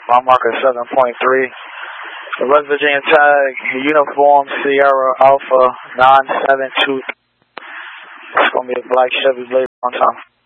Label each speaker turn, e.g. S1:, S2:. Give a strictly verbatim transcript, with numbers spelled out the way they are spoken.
S1: mile marker seven point three. The West Virginia tag, uniform Sierra Alpha nine seven two. It's going to be a black Chevy Blazer on time.